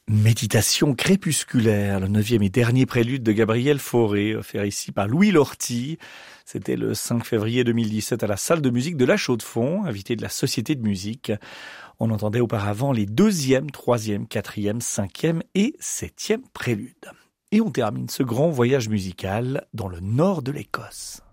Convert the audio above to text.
Méditation crépusculaire, le 9e et dernier prélude de Gabriel Fauré, offert ici par Louis Lortie. C'était le 5 février 2017 à la salle de musique de La Chaux-de-Fonds, invité de la Société de musique. On entendait auparavant les 2e, 3e, 4e, 5e et 7e préludes. Et on termine ce grand voyage musical dans le nord de l'Écosse.